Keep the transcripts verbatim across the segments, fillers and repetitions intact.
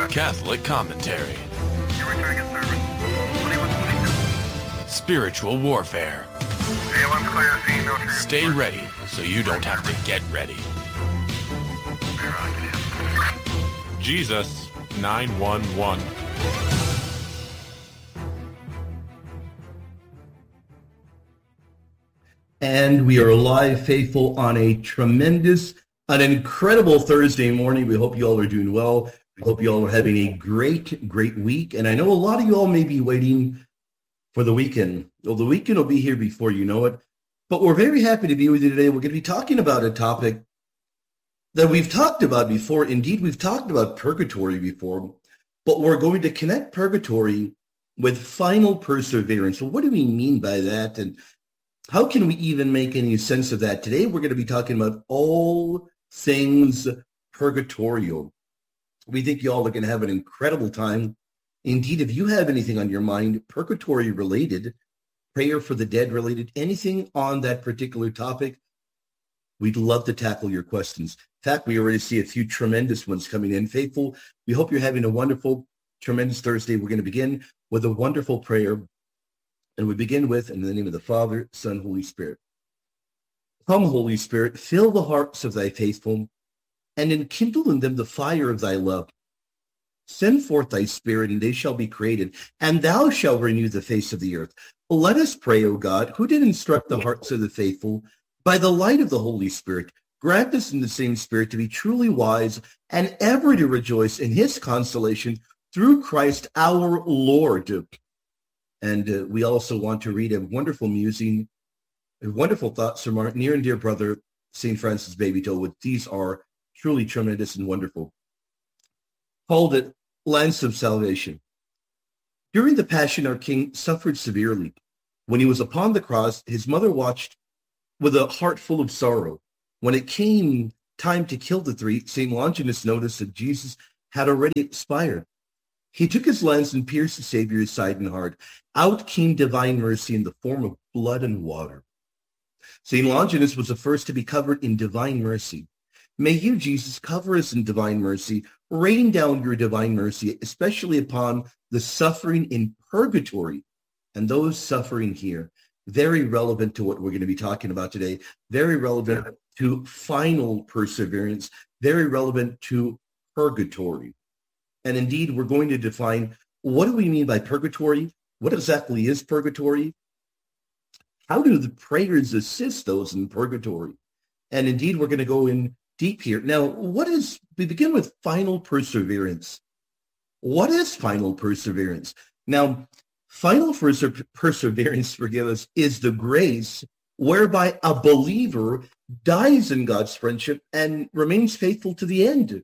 Catholic commentary. You're returning a service. twenty-one twenty-two. Spiritual warfare. A one clear, C, no trigger. Stay ready so you don't have to get ready. Jesus nine one one. And we are live, faithful, on a tremendous, an incredible Thursday morning. We hope you all are doing well. We hope you all are having a great, great week. And I know a lot of you all may be waiting for the weekend. Well, the weekend will be here before you know it. But we're very happy to be with you today. We're going to be talking about a topic that we've talked about before. Indeed, we've talked about purgatory before. But we're going to connect purgatory with final perseverance. So what do we mean by that? And how can we even make any sense of that? Today, we're going to be talking about all things purgatorial. We think you all are going to have an incredible time. Indeed, if you have anything on your mind, purgatory related, prayer for the dead related, anything on that particular topic, we'd love to tackle your questions. In fact, we already see a few tremendous ones coming in. Faithful, we hope you're having a wonderful, tremendous Thursday. We're going to begin with a wonderful prayer. And we begin with, in the name of the Father, Son, Holy Spirit. Come, Holy Spirit, fill the hearts of thy faithful, and enkindle in them the fire of thy love. Send forth thy Spirit, and they shall be created, and thou shalt renew the face of the earth. Let us pray, O God, who did instruct the hearts of the faithful, by the light of the Holy Spirit, grant us in the same Spirit to be truly wise, and ever to rejoice in his consolation through Christ our Lord. And uh, we also want to read a wonderful musing, a wonderful thoughts from our near and dear brother, Saint Francis Babytole. These are truly tremendous and wonderful. Called it Lance of Salvation. During the Passion, our King suffered severely. When he was upon the cross, his mother watched with a heart full of sorrow. When it came time to kill the three, Saint Longinus noticed that Jesus had already expired. He took his lance and pierced the Savior's side and heart. Out came divine mercy in the form of blood and water. Saint Longinus was the first to be covered in divine mercy. May you, Jesus, cover us in divine mercy, rain down your divine mercy, especially upon the suffering in purgatory and those suffering here. Very relevant to what we're going to be talking about today. Very relevant to final perseverance. Very relevant to purgatory. And indeed, we're going to define, what do we mean by purgatory? What exactly is purgatory? How do the prayers assist those in purgatory? And indeed, we're going to go in deep here. Now, what is, we begin with final perseverance. What is final perseverance? Now, final perse- perseverance, forgive us, is the grace whereby a believer dies in God's friendship and remains faithful to the end.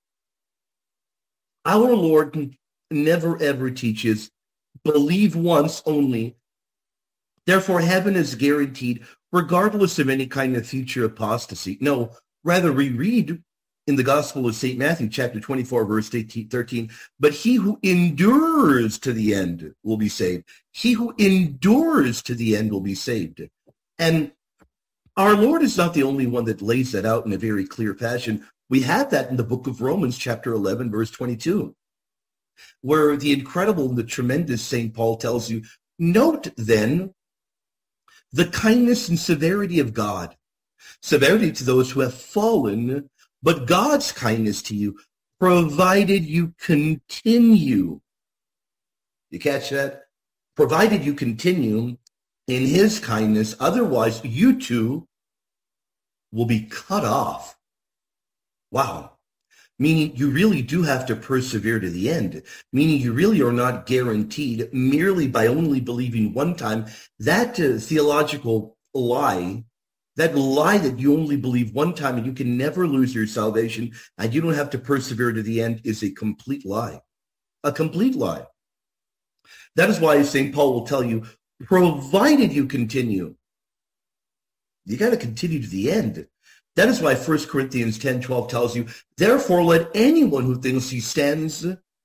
Our Lord never ever teaches, believe once only. Therefore, heaven is guaranteed, regardless of any kind of future apostasy. No, rather we read in the Gospel of Saint Matthew, chapter twenty-four, verse thirteen, but he who endures to the end will be saved. He who endures to the end will be saved. And our Lord is not the only one that lays that out in a very clear fashion. We have that in the book of Romans, chapter eleven, verse twenty-two, where the incredible and the tremendous Saint Paul tells you, note then the kindness and severity of God. Severity to those who have fallen, but God's kindness to you, provided you continue. You catch that? Provided you continue in his kindness, otherwise you too will be cut off. Wow. Meaning you really do have to persevere to the end. Meaning you really are not guaranteed merely by only believing one time. That uh, theological lie, that lie that you only believe one time and you can never lose your salvation and you don't have to persevere to the end, is a complete lie. A complete lie. That is why Saint Paul will tell you, provided you continue, you got to continue to the end. That is why First Corinthians ten twelve tells you, therefore let anyone who thinks he stands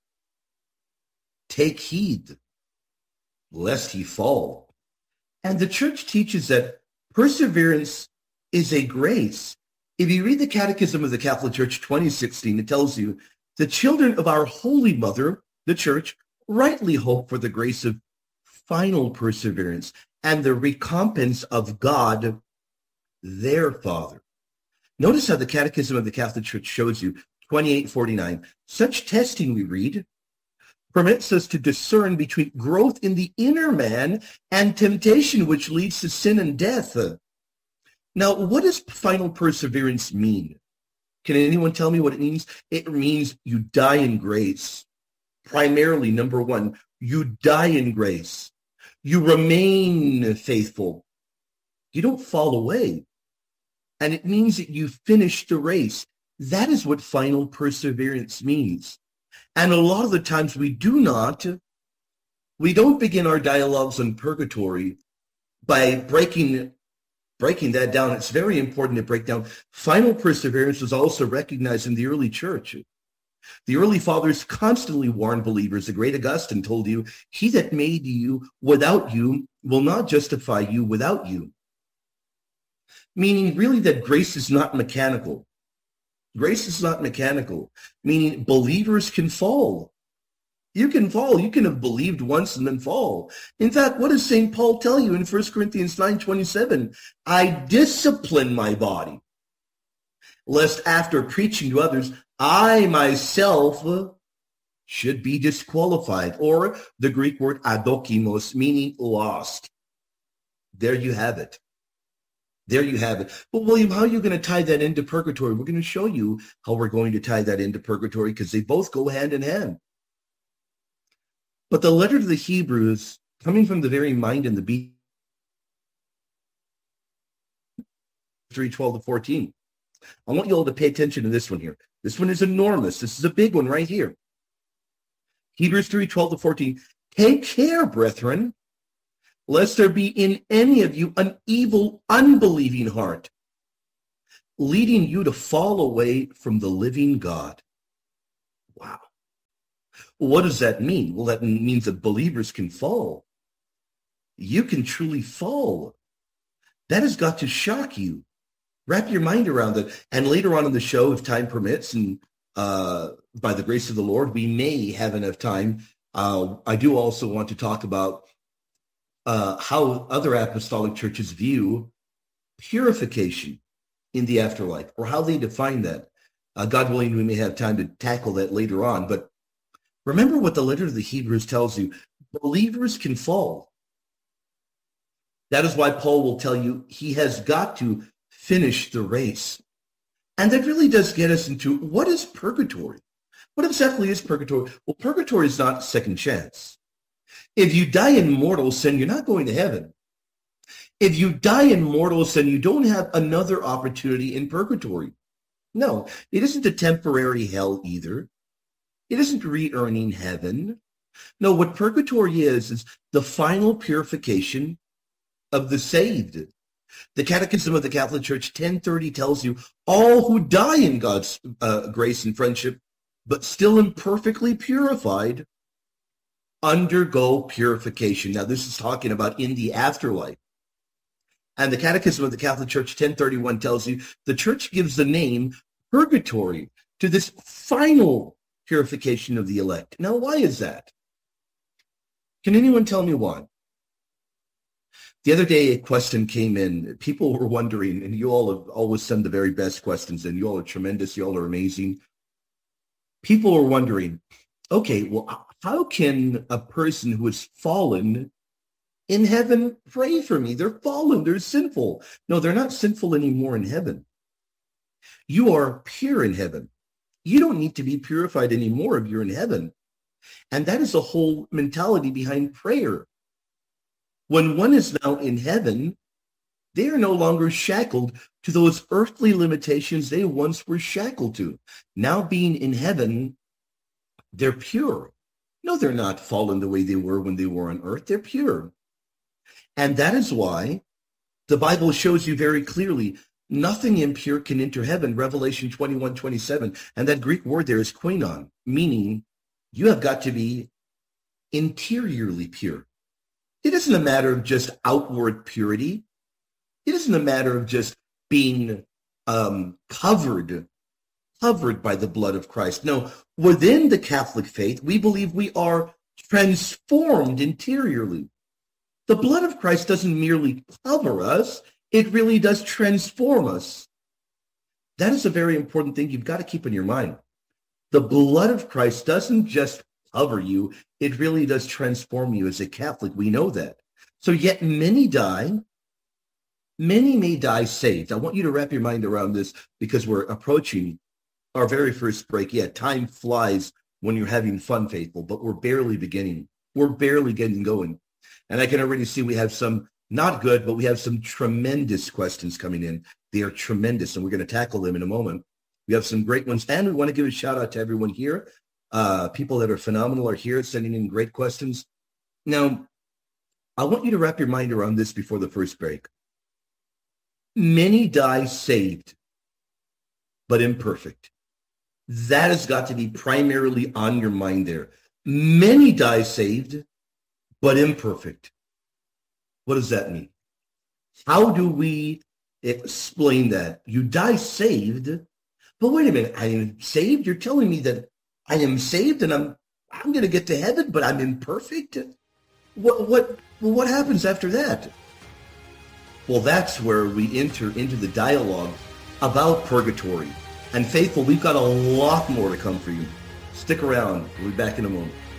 take heed, lest he fall. And the church teaches that perseverance is a grace. If you read the Catechism of the Catholic Church twenty sixteen, it tells you The children of our Holy Mother, the Church, rightly hope for the grace of final perseverance and the recompense of God, their Father. Notice how the Catechism of the Catholic Church shows you, twenty-eight forty-nine. Such testing, we read, permits us to discern between growth in the inner man and temptation, which leads to sin and death. Now, what does final perseverance mean? Can anyone tell me what it means? It means you die in grace. Primarily, number one, you die in grace. You remain faithful. You don't fall away. And it means that you finish the race. That is what final perseverance means. And a lot of the times we do not, we don't begin our dialogues on purgatory by breaking breaking that down. It's very important to break down. Final perseverance was also recognized in the early church. The early fathers constantly warned believers. The great Augustine told you, he that made you without you will not justify you without you. Meaning really that grace is not mechanical. Grace is not mechanical, meaning believers can fall. You can fall. You can have believed once and then fall. In fact, what does Saint Paul tell you in First Corinthians nine twenty-seven? I discipline my body, lest after preaching to others, I myself should be disqualified. Or the Greek word adokimos, meaning lost. There you have it. There you have it. But William, how are you going to tie that into purgatory? We're going to show you how we're going to tie that into purgatory because they both go hand in hand. But the letter to the Hebrews, coming from the very mind and the being, three twelve to fourteen. I want you all to pay attention to this one here. This one is enormous. This is a big one right here. Hebrews three twelve to fourteen. Take care, brethren, lest there be in any of you an evil, unbelieving heart, leading you to fall away from the living God. Wow. What does that mean? Well, that means that believers can fall. You can truly fall. That has got to shock you. Wrap your mind around it. And later on in the show, if time permits, and uh, by the grace of the Lord, we may have enough time. Uh, I do also want to talk about uh, how other apostolic churches view purification in the afterlife, or how they define that. Uh, God willing, we may have time to tackle that later on. But remember what the letter to the Hebrews tells you. Believers can fall. That is why Paul will tell you he has got to finish the race. And that really does get us into what is purgatory? What exactly is purgatory? Well, purgatory is not second chance. If you die in mortal sin, you're not going to heaven. If you die in mortal sin, you don't have another opportunity in purgatory. No, it isn't a temporary hell either. It isn't re-earning heaven. No, what purgatory is, is the final purification of the saved. The Catechism of the Catholic Church ten thirty tells you all who die in God's uh, grace and friendship, but still imperfectly purified, undergo purification. Now, this is talking about in the afterlife. And the Catechism of the Catholic Church ten thirty-one tells you the Church gives the name purgatory to this final purification of the elect. Now, why is that? Can anyone tell me why? The other day, a question came in. People were wondering, and you all have always send the very best questions, and you all are tremendous. You all are amazing. People were wondering, okay, well, how can a person who has fallen in heaven pray for me? They're fallen. They're sinful. No, they're not sinful anymore in heaven. You are pure in heaven. You don't need to be purified anymore if you're in heaven. And that is the whole mentality behind prayer. When one is now in heaven, they are no longer shackled to those earthly limitations they once were shackled to. Now being in heaven, they're pure. No, they're not fallen the way they were when they were on earth. They're pure. And that is why the Bible shows you very clearly nothing impure can enter heaven, Revelation twenty-one twenty-seven. And that Greek word there is koinon, meaning you have got to be interiorly pure. It isn't a matter of just outward purity. It isn't a matter of just being um, covered covered by the blood of Christ. No, within the Catholic faith, we believe we are transformed interiorly. The blood of Christ doesn't merely cover us, it really does transform us. That is a very important thing you've got to keep in your mind. The blood of Christ doesn't just cover you, it really does transform you. As a Catholic, we know that. So yet many die. Many may die saved. I want you to wrap your mind around this because we're approaching our very first break. Yeah, time flies when you're having fun, faithful, but we're barely beginning. We're barely getting going. And I can already see we have some not good, but we have some tremendous questions coming in. They are tremendous, and we're going to tackle them in a moment. We have some great ones, and we want to give a shout out to everyone here. Uh, people that are phenomenal are here sending in great questions. Now, I want you to wrap your mind around this before the first break. Many die saved, but imperfect. That has got to be primarily on your mind there. Many die saved, but imperfect. What does that mean? How do we explain that? You die saved, but wait a minute, I am saved? You're telling me that I am saved and I'm I'm going to get to heaven, but I'm imperfect? What what what happens after that? Well, that's where we enter into the dialogue about purgatory. And faithful, we've got a lot more to come for you. Stick around. We'll be back in a moment.